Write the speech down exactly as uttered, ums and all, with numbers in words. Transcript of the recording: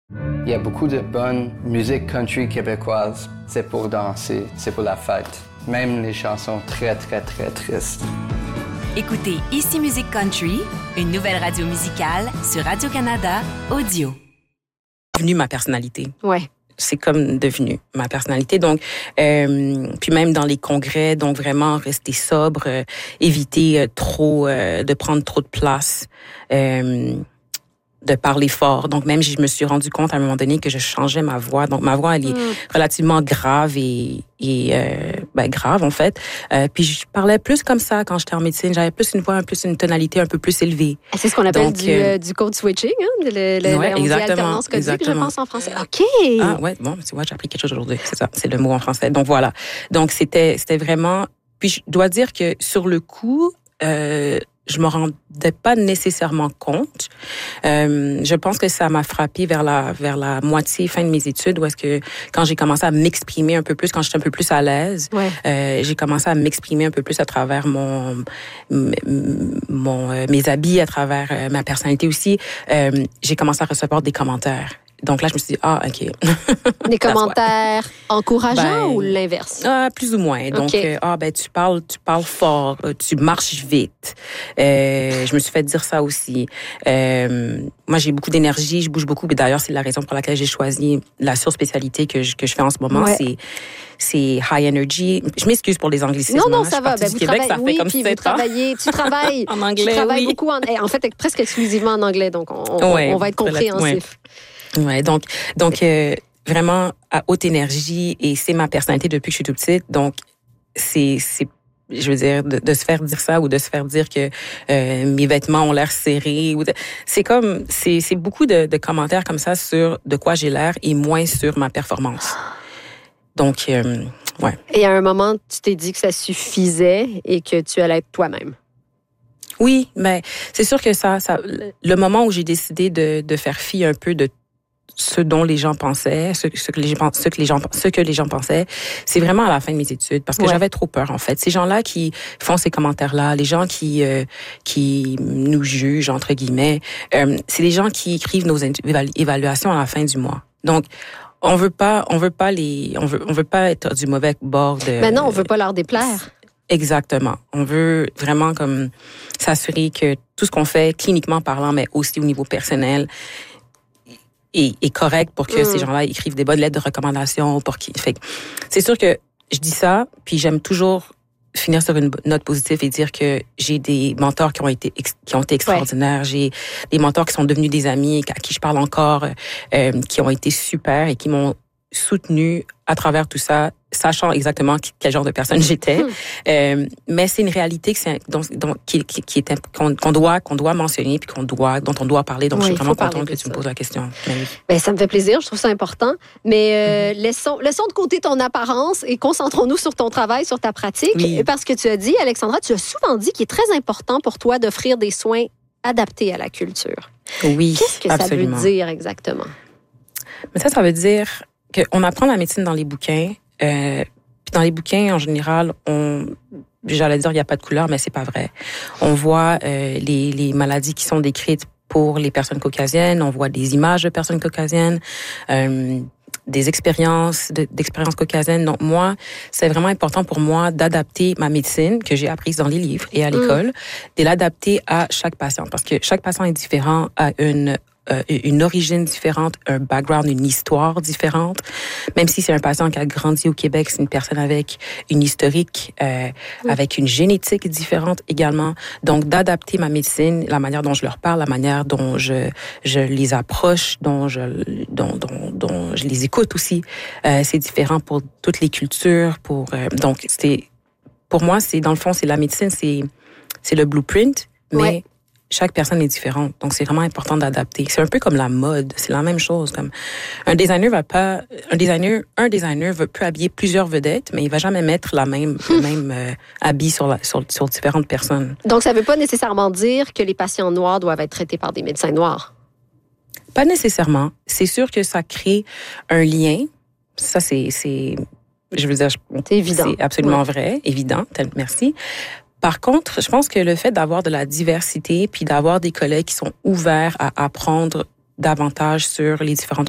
Il y a beaucoup de bonne musique country québécoise. C'est pour danser, c'est pour la fête. Même les chansons très, très, très tristes. Écoutez Ici Musique Country, une nouvelle radio musicale sur Radio-Canada Audio. C'est devenu ma personnalité. Ouais. C'est comme devenu ma personnalité. Donc, euh, puis même dans les congrès, donc vraiment rester sobre, euh, éviter euh, trop euh, de prendre trop de place. Euh, de parler fort. Donc, même, je me suis rendu compte à un moment donné que je changeais ma voix. Donc, ma voix, elle est mm. relativement grave et, et euh, ben, grave, en fait. Euh, puis, je parlais plus comme ça quand j'étais en médecine. J'avais plus une voix, un plus une tonalité un peu plus élevée. C'est ce qu'on appelle Donc, du, euh, du code switching, hein? Le, le, ouais, on dit alternance codique, exactement. je pense, en français. OK! Ah, ouais, bon, tu vois, j'ai appris quelque chose aujourd'hui. C'est ça, c'est le mot en français. Donc, voilà. Donc, c'était, c'était vraiment... Puis, je dois dire que sur le coup... Euh, je me rendais pas nécessairement compte. Euh, je pense que ça m'a frappé vers la vers la moitié fin de mes études, où est-ce que quand j'ai commencé à m'exprimer un peu plus, quand j'étais un peu plus à l'aise, ouais. euh, j'ai commencé à m'exprimer un peu plus à travers mon mon euh, mes habits, à travers euh, ma personnalité aussi. Euh, j'ai commencé à recevoir des commentaires. Donc là, je me suis dit, ah, OK. Des commentaires encourageants ben, ou l'inverse? Ah, plus ou moins. Donc, okay. euh, ah, ben, tu parles, tu parles fort, tu marches vite. Euh, je me suis fait dire ça aussi. Euh, moi, j'ai beaucoup d'énergie, je bouge beaucoup. Mais d'ailleurs, c'est la raison pour laquelle j'ai choisi la surspécialité que je, que je fais en ce moment. Ouais. C'est, c'est high energy. Je m'excuse pour les anglicismes. Non, non, hein. ça va. Ben, du vous Québec, travaillez, ça fait oui, comme puis sept vous travaillez, tu travailles en anglais, tu travailles oui. beaucoup en, en fait, presque exclusivement en anglais. Donc, on, ouais, on va être compréhensif. Ouais, ouais donc, donc, euh, vraiment à haute énergie, et c'est ma personnalité depuis que je suis toute petite. Donc, c'est, c'est, je veux dire, de, de se faire dire ça ou de se faire dire que euh, mes vêtements ont l'air serrés. Ou de, c'est comme, c'est, c'est beaucoup de, de commentaires comme ça sur de quoi j'ai l'air et moins sur ma performance. Donc, euh, ouais. Et à un moment, tu t'es dit que ça suffisait et que tu allais être toi-même. Oui, mais c'est sûr que ça, ça, le moment où j'ai décidé de, de faire fi un peu de ce dont les gens pensaient, ce, ce que les gens, ce que les gens, ce que les gens pensaient, c'est vraiment à la fin de mes études, parce que ouais. j'avais trop peur en fait. Ces gens-là qui font ces commentaires-là, les gens qui euh, qui nous jugent entre guillemets, euh, c'est les gens qui écrivent nos évaluations à la fin du mois. Donc on veut pas, on veut pas les, on veut, on veut pas être du mauvais bord de. Mais non, on veut pas leur déplaire. Exactement. On veut vraiment comme s'assurer que tout ce qu'on fait, cliniquement parlant, mais aussi au niveau personnel, est, est correct pour que mmh. ces gens-là écrivent des bonnes lettres de recommandation. Pour qu'ils... Fait, c'est sûr que je dis ça, puis j'aime toujours finir sur une note positive et dire que j'ai des mentors qui ont été ex- qui ont été extraordinaires. Ouais. J'ai des mentors qui sont devenus des amis, à qui je parle encore, euh, qui ont été super et qui m'ont soutenu à travers tout ça, sachant exactement quel genre de personne j'étais. Hum. Euh, mais c'est une réalité que c'est, donc, donc, qui, qui, qui est, qu'on, qu'on doit, qu'on doit mentionner puis qu'on doit, dont on doit parler. Donc, oui, je suis vraiment contente que ça. Tu me poses la question. Ben, ça me fait plaisir. Je trouve ça important. Mais euh, mm-hmm. laissons, laissons de côté ton apparence et concentrons-nous sur ton travail, sur ta pratique. Oui. Parce que tu as dit, Alexandra, tu as souvent dit qu'il est très important pour toi d'offrir des soins adaptés à la culture. Oui, Qu'est-ce que absolument. Ça veut dire exactement? Mais ça, ça veut dire qu'on apprend la médecine dans les bouquins. Euh, puis dans les bouquins, en général, on, j'allais dire il n'y a pas de couleur, mais c'est pas vrai. On voit euh, les, les maladies qui sont décrites pour les personnes caucasiennes, on voit des images de personnes caucasiennes, euh, des expériences de, d'expériences caucasiennes. Donc moi, c'est vraiment important pour moi d'adapter ma médecine que j'ai apprise dans les livres et à l'école, mmh. de l'adapter à chaque patient, parce que chaque patient est différent, a une Euh, une origine différente, un background, une histoire différente. Même si c'est un patient qui a grandi au Québec, c'est une personne avec une historique, euh, oui. avec une génétique différente également. Donc, d'adapter ma médecine, la manière dont je leur parle, la manière dont je je les approche, dont je dont dont, dont je les écoute aussi, euh, c'est différent pour toutes les cultures. Pour euh, donc, c'est pour moi, c'est dans le fond, c'est la médecine, c'est c'est le blueprint, mais ouais. chaque personne est différente, donc c'est vraiment important d'adapter. C'est un peu comme la mode, c'est la même chose. Comme un designer va pas, un designer, un designer veut peut habiller plusieurs vedettes, mais il va jamais mettre la même, le même euh, habit sur, la, sur sur différentes personnes. Donc ça veut pas nécessairement dire que les patients noirs doivent être traités par des médecins noirs. Pas nécessairement. C'est sûr que ça crée un lien. Ça c'est c'est, je veux dire, c'est évident. C'est absolument ouais. vrai, évident. Merci. Par contre, je pense que le fait d'avoir de la diversité puis d'avoir des collègues qui sont ouverts à apprendre davantage sur les différentes